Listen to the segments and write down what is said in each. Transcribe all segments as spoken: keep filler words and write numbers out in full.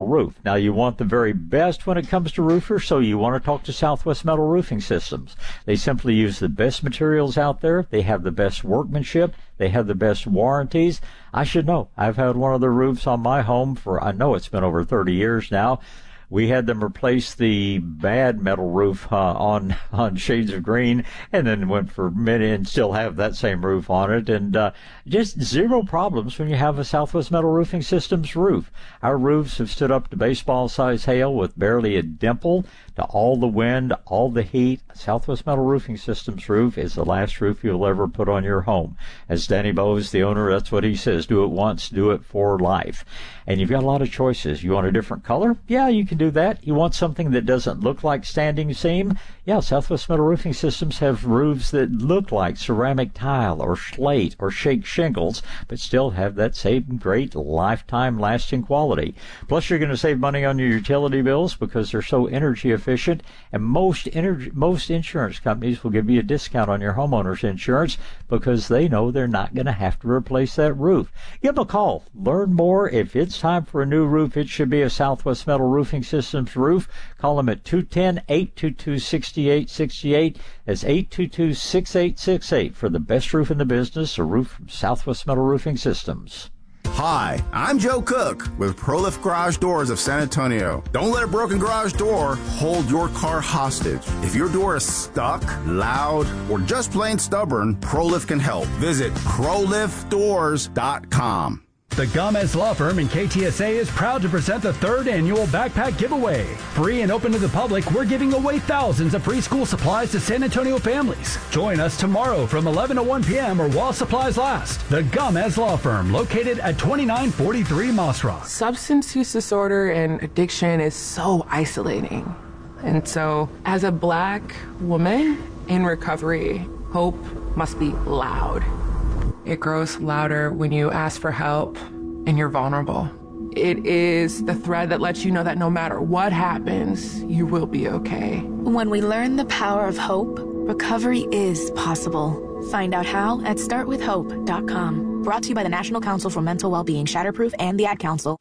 roof. Now, you want the very best when it comes to roofers, so you want to talk to Southwest Metal Roofing Systems. They simply use the best materials out there. They have the best workmanship. They have the best warranties. I should know. I've had one of the roofs on my home for, I know it's been over thirty years now. We had them replace the bad metal roof uh, on on Shades of Green, and then went for a minute and still have that same roof on it, and uh, just zero problems when you have a Southwest Metal Roofing Systems roof. Our roofs have stood up to baseball-sized hail with barely a dimple, to all the wind, all the heat. Southwest Metal Roofing Systems roof is the last roof you'll ever put on your home. As Danny Bowes, the owner, that's what he says. Do it once, do it for life. And you've got a lot of choices. You want a different color? Yeah, you can do that. You want something that doesn't look like standing seam? Yeah, Southwest Metal Roofing Systems have roofs that look like ceramic tile or slate or shake shingles, but still have that same great lifetime lasting quality. Plus, you're going to save money on your utility bills because they're so energy efficient, and most energy, most insurance companies will give you a discount on your homeowner's insurance because they know they're not going to have to replace that roof. Give them a call. Learn more. If it's time for a new roof, it should be a Southwest Metal Roofing Systems roof. Call them at two one zero, eight two two, six eight six eight. That's eight two two, six eight six eight for the best roof in the business, a roof from Southwest Metal Roofing Systems. Hi, I'm Joe Cook with ProLift Garage Doors of San Antonio. Don't let a broken garage door hold your car hostage. If your door is stuck, loud, or just plain stubborn, ProLift can help. Visit pro lift doors dot com. The Gomez Law Firm in K T S A is proud to present the third annual backpack giveaway. Free and open to the public, we're giving away thousands of free school supplies to San Antonio families. Join us tomorrow from eleven to one p.m. or while supplies last. The Gomez Law Firm, located at twenty-nine forty-three Moss Rock. Substance use disorder and addiction is so isolating. And so, as a black woman in recovery, hope must be loud. It grows louder when you ask for help and you're vulnerable. It is the thread that lets you know that no matter what happens, you will be okay. When we learn the power of hope, recovery is possible. Find out how at start with hope dot com. Brought to you by the National Council for Mental Wellbeing, Shatterproof, and the Ad Council.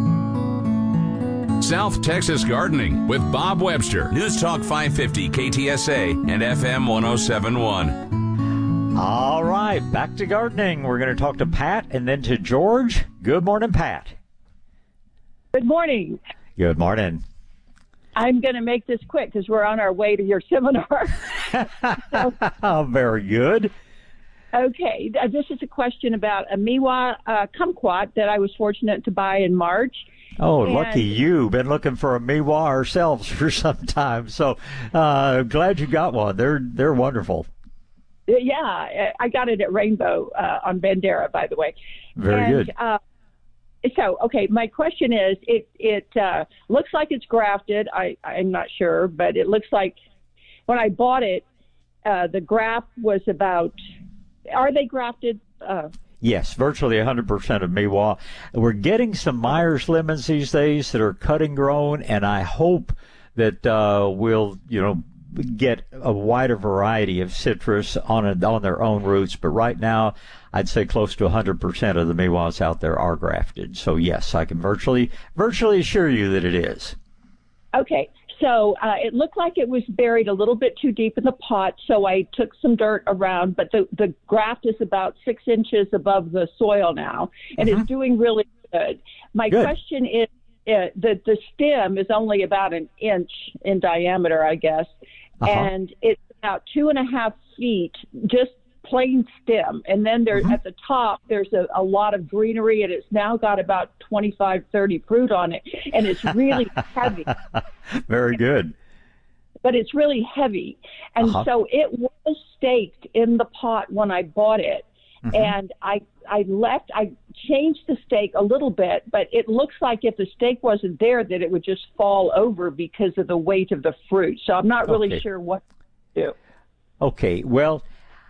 South Texas Gardening with Bob Webster. News Talk five fifty K T S A and F M one oh seven point one. All right, back to gardening. We're going to talk to Pat and then to George. Good morning, Pat. Good morning. Good morning. I'm going to make this quick because we're on our way to your seminar. So, oh, very good. Okay, this is a question about a Miwa uh, kumquat that I was fortunate to buy in March. Oh, and lucky you. Been looking for a Miwa ourselves for some time. So uh, glad you got one. They're they're wonderful. Yeah, I got it at Rainbow uh, on Bandera, by the way. Very and, good. Uh, so, okay, my question is, it it uh, looks like it's grafted. I, I'm not sure, but it looks like when I bought it, uh, the graft was about, are they grafted? Uh, Yes, virtually one hundred percent of Miwa. We're getting some Myers lemons these days that are cutting grown, and I hope that uh, we'll, you know, get a wider variety of citrus on a, on their own roots. But right now, I'd say close to one hundred percent of the Miwas out there are grafted. So yes, I can virtually virtually assure you that it is. Okay. So uh, it looked like it was buried a little bit too deep in the pot, so I took some dirt around, but the, the graft is about six inches above the soil now, and mm-hmm. it's doing really good. My good. question is, uh, the, the stem is only about an inch in diameter, I guess, uh-huh. and it's about two and a half feet, just plain stem. And then there, mm-hmm. at the top, there's a, a lot of greenery, and it's now got about twenty-five, thirty fruit on it, and it's really heavy. Very good. But it's really heavy. And uh-huh. so it was staked in the pot when I bought it. Mm-hmm. And I I left, I changed the stake a little bit, but it looks like if the stake wasn't there, that it would just fall over because of the weight of the fruit. So I'm not really okay. sure what to do. Okay, well,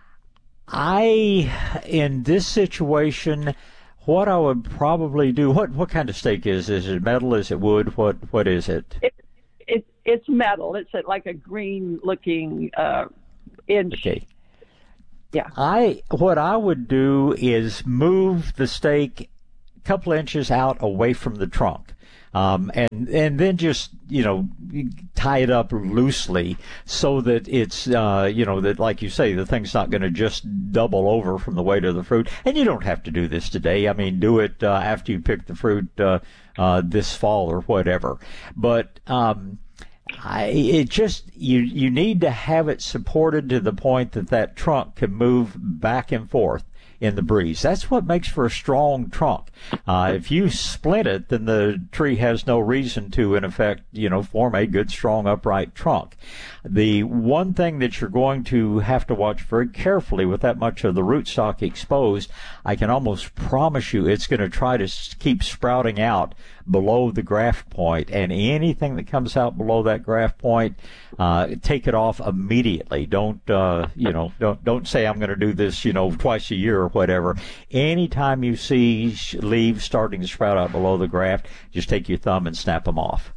I, in this situation, what I would probably do, what, what kind of stake is Is it metal? Is it wood? What What is it? It, it It's metal. It's a, like a green-looking uh, inch. Okay. Yeah. I what I would do is move the stake a couple inches out away from the trunk. Um, and, and then just, you know, tie it up loosely so that it's, uh, you know, that, like you say, the thing's not going to just double over from the weight of the fruit. And you don't have to do this today. I mean, do it uh, after you pick the fruit uh, uh, this fall or whatever. But um, I, it just, you, you need to have it supported to the point that that trunk can move back and forth in the breeze. That's what makes for a strong trunk. Uh, if you split it, then the tree has no reason to, in effect, you know, form a good, strong, upright trunk. The one thing that you're going to have to watch very carefully with that much of the rootstock exposed, I can almost promise you it's going to try to keep sprouting out below the graft point, and anything that comes out below that graft point, uh, take it off immediately. Don't, uh, you know, don't, don't say I'm going to do this, you know, twice a year or whatever. Anytime you see leaves starting to sprout out below the graft, just take your thumb and snap them off.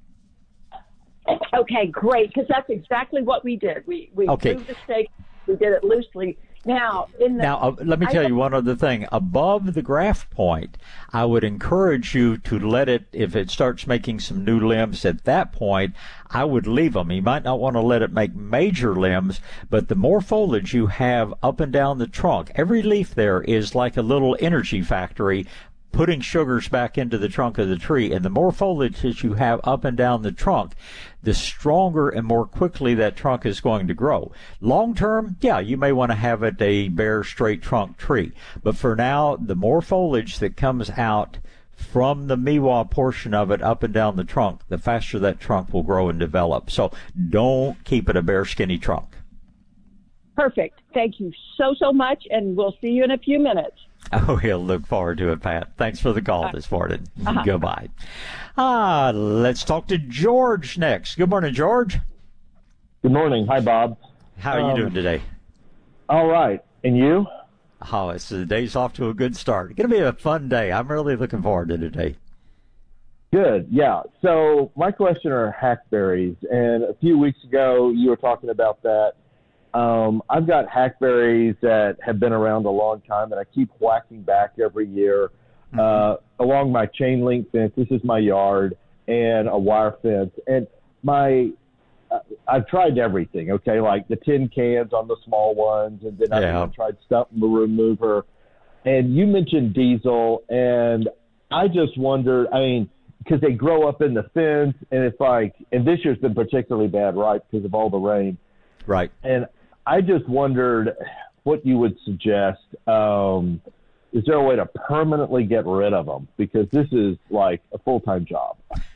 Okay, great, because that's exactly what we did. We we okay. moved the stake, we did it loosely. Now, in the, now uh, let me tell I, you one other thing. Above the graft point, I would encourage you to let it, if it starts making some new limbs at that point, I would leave them. You might not want to let it make major limbs, but the more foliage you have up and down the trunk, every leaf there is like a little energy factory putting sugars back into the trunk of the tree, and the more foliage that you have up and down the trunk, the stronger and more quickly that trunk is going to grow. Long term, yeah, you may want to have it a bare, straight trunk tree. But for now, the more foliage that comes out from the miwa portion of it up and down the trunk, the faster that trunk will grow and develop. So don't keep it a bare, skinny trunk. Perfect. Thank you so, so much, and we'll see you in a few minutes. Oh, he'll look forward to it, Pat. Thanks for the call this morning. Uh-huh. Goodbye. Ah, let's talk to George next. Good morning, George. Good morning. Hi, Bob. How are um, you doing today? All right. And you? Oh, it's the day's off to a good start. It's going to be a fun day. I'm really looking forward to today. Good. Yeah. So my question are hackberries. And a few weeks ago, you were talking about that. Um, I've got hackberries that have been around a long time, and I keep whacking back every year mm-hmm. uh, along my chain link fence. This is my yard, and a wire fence. And my uh, I've tried everything, okay, like the tin cans on the small ones, and then I've yeah. even tried stump remover. And you mentioned diesel, and I just wondered, I mean, because they grow up in the fence, and it's like, and this year's been particularly bad, right, because of all the rain. Right. And I just wondered what you would suggest. Um, is there a way to permanently get rid of them? Because this is like a full-time job.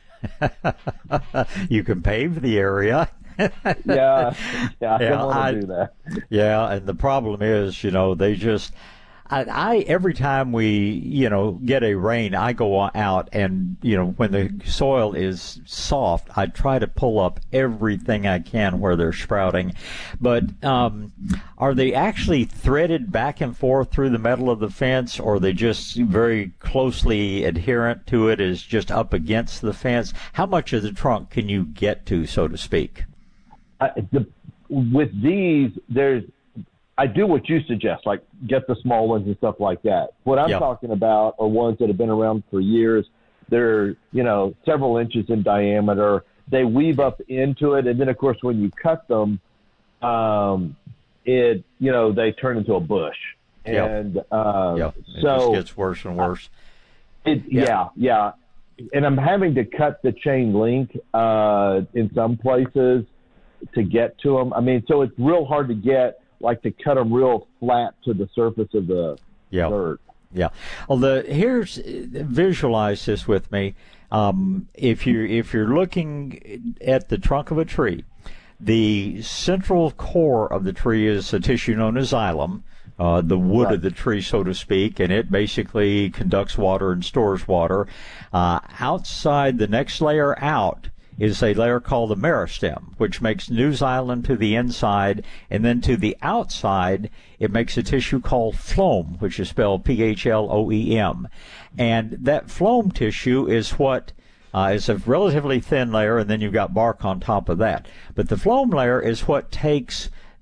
You can pave the area. yeah, yeah, I yeah, don't want to I, do that. Yeah, and the problem is, you know, they just, I, I every time we, you know, get a rain, I go out and, you know, when the soil is soft, I try to pull up everything I can where they're sprouting. But um, are they actually threaded back and forth through the metal of the fence, or are they just very closely adherent to it, is just up against the fence? How much of the trunk can you get to, so to speak? Uh, the, with these, there's, I do what you suggest, like get the small ones and stuff like that. What I'm yep. talking about are ones that have been around for years. They're, you know, several inches in diameter. They weave up into it, and then, of course, when you cut them, um, it, you know, they turn into a bush. Yep. And uh, yep. it so just gets worse and worse. It, yep. Yeah, yeah. And I'm having to cut the chain link uh, in some places to get to them. I mean, so it's real hard to get, like to cut them real flat to the surface of the yeah. dirt. Yeah. Well, the here's visualize this with me. Um, if you if you're looking at the trunk of a tree, the central core of the tree is a tissue known as xylem, uh, the wood right. of the tree, so to speak, and it basically conducts water and stores water. Uh, outside, the next layer out is a layer called the meristem, which makes new xylem to the inside, and then to the outside, it makes a tissue called phloem, which is spelled P H L O E M. And that phloem tissue is what uh, is a relatively thin layer, and then you've got bark on top of that. But the phloem layer is what takes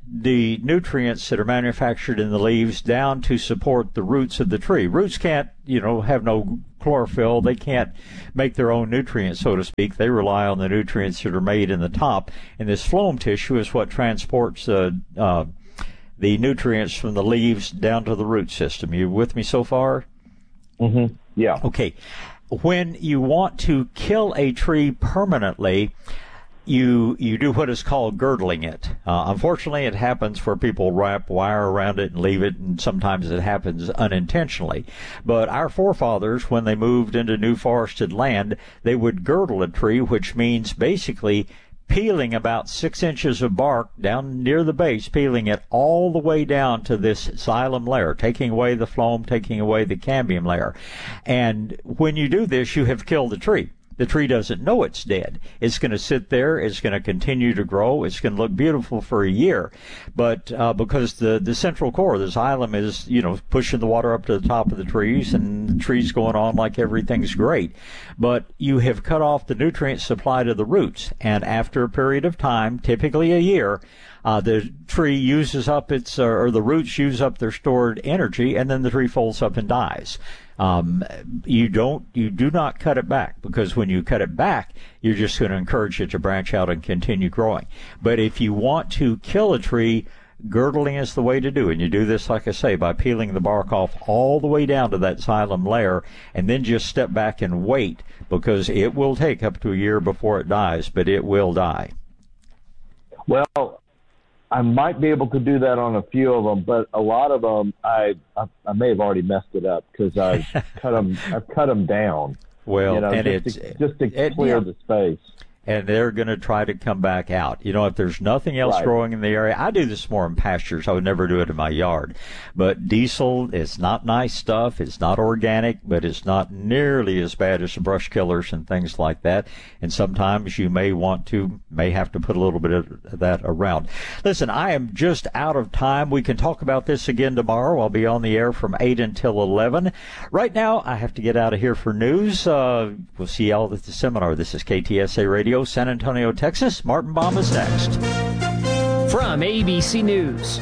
the nutrients that are manufactured in the leaves down to support the roots of the tree. Roots can't, you know, have no chlorophyll. They can't make their own nutrients, so to speak. They rely on the nutrients that are made in the top. And this phloem tissue is what transports uh, uh, the nutrients from the leaves down to the root system. You with me so far? Mm-hmm. Yeah. Okay. When you want to kill a tree permanently, you you do what is called girdling it. Uh, unfortunately, it happens where people wrap wire around it and leave it, and sometimes it happens unintentionally. But our forefathers, when they moved into new forested land, they would girdle a tree, which means basically peeling about six inches of bark down near the base, peeling it all the way down to this xylem layer, taking away the phloem, taking away the cambium layer. And when you do this, you have killed the tree. The tree doesn't know it's dead. It's going to sit there. It's going to continue to grow. It's going to look beautiful for a year. But uh, because the, the central core, the xylem, is, you know, pushing the water up to the top of the trees, and the tree's going on like everything's great. But you have cut off the nutrient supply to the roots. And after a period of time, typically a year, Uh, the tree uses up its, uh, or the roots use up their stored energy, and then the tree folds up and dies. Um, you don't, you do not cut it back, because when you cut it back, you're just going to encourage it to branch out and continue growing. But if you want to kill a tree, girdling is the way to do it. And you do this, like I say, by peeling the bark off all the way down to that xylem layer, and then just step back and wait, because it will take up to a year before it dies, but it will die. Well, I might be able to do that on a few of them, but a lot of them, I I, I may have already messed it up because I've cut them. I've cut them down. Well, you know, and just it's to, just to it, clear yeah. the space. And they're going to try to come back out. You know, if there's nothing else Right. growing in the area, I do this more in pastures. I would never do it in my yard. But diesel is not nice stuff. It's not organic, but it's not nearly as bad as the brush killers and things like that. And sometimes you may want to, may have to put a little bit of that around. Listen, I am just out of time. We can talk about this again tomorrow. I'll be on the air from eight until eleven. Right now, I have to get out of here for news. Uh, we'll see y'all at the seminar. This is K T S A Radio, San Antonio, Texas. Martin Baum is next. From A B C News,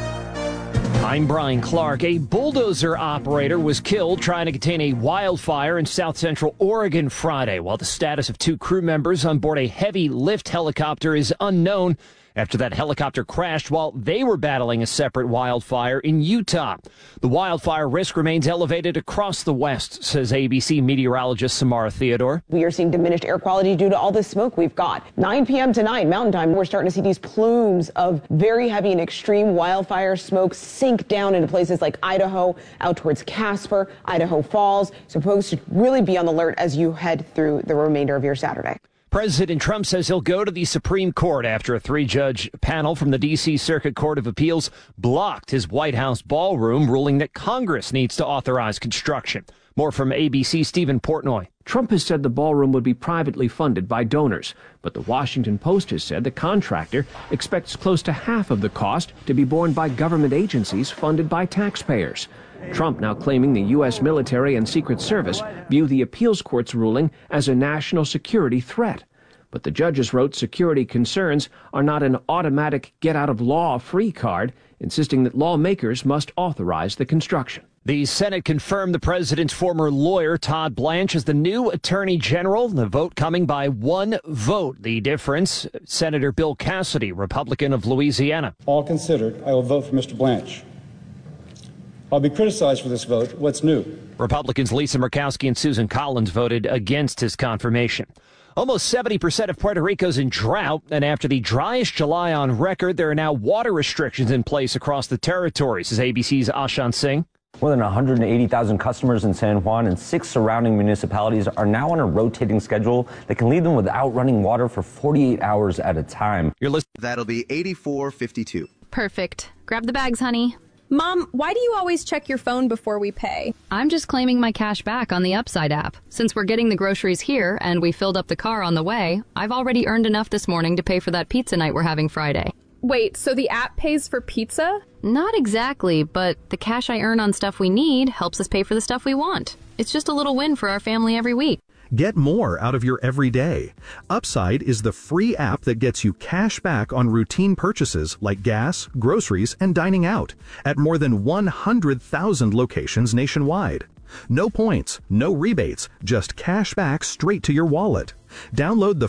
I'm Brian Clark. A bulldozer operator was killed trying to contain a wildfire in south central Oregon Friday, while the status of two crew members on board a heavy lift helicopter is unknown after that helicopter crashed while they were battling a separate wildfire in Utah. The wildfire risk remains elevated across the West, says A B C meteorologist Samara Theodore. We are seeing diminished air quality due to all this smoke we've got. nine p.m. tonight, Mountain Time, we're starting to see these plumes of very heavy and extreme wildfire smoke sink down into places like Idaho, out towards Casper, Idaho Falls. So folks should really be on the alert as you head through the remainder of your Saturday. President Trump says he'll go to the Supreme Court after a three-judge panel from the D C Circuit Court of Appeals blocked his White House ballroom, ruling that Congress needs to authorize construction. More from A B C's Stephen Portnoy. Trump has said the ballroom would be privately funded by donors, but the Washington Post has said the contractor expects close to half of the cost to be borne by government agencies funded by taxpayers. Trump now claiming the U S military and Secret Service view the appeals court's ruling as a national security threat. But the judges wrote security concerns are not an automatic get-out-of-law-free card, insisting that lawmakers must authorize the construction. The Senate confirmed the president's former lawyer, Todd Blanche, as the new attorney general. The vote coming by one vote. The difference, Senator Bill Cassidy, Republican of Louisiana. All considered, I will vote for Mister Blanche. I'll be criticized for this vote. What's new? Republicans Lisa Murkowski and Susan Collins voted against his confirmation. Almost seventy percent of Puerto Rico's in drought, and after the driest July on record, there are now water restrictions in place across the territory, says A B C's Ashan Singh. More than one hundred eighty thousand customers in San Juan and six surrounding municipalities are now on a rotating schedule that can leave them without running water for forty-eight hours at a time. Your list. That'll be eighty-four fifty-two. Perfect. Grab the bags, honey. Mom, why do you always check your phone before we pay? I'm just claiming my cash back on the Upside app. Since we're getting the groceries here and we filled up the car on the way, I've already earned enough this morning to pay for that pizza night we're having Friday. Wait, so the app pays for pizza? Not exactly, but the cash I earn on stuff we need helps us pay for the stuff we want. It's just a little win for our family every week. Get more out of your everyday. Upside is the free app that gets you cash back on routine purchases like gas, groceries, and dining out at more than one hundred thousand locations nationwide. No points, no rebates, just cash back straight to your wallet. Download the